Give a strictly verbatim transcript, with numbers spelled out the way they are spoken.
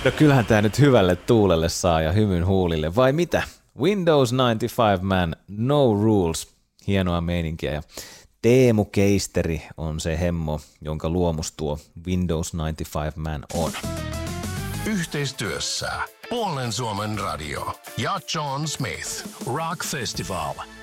No kyllähän tää nyt hyvälle tuulelle saa ja hymyn huulille, vai mitä? Windows yhdeksänkymmentäviisi Man, No Rules, hienoa meininkiä ja Teemu Keisteri on se hemmo, jonka luomus tuo Windows yhdeksänkymmentäviisi Man on. Yhteistyössä Puolen Suomen Radio ja John Smith Rock Festival.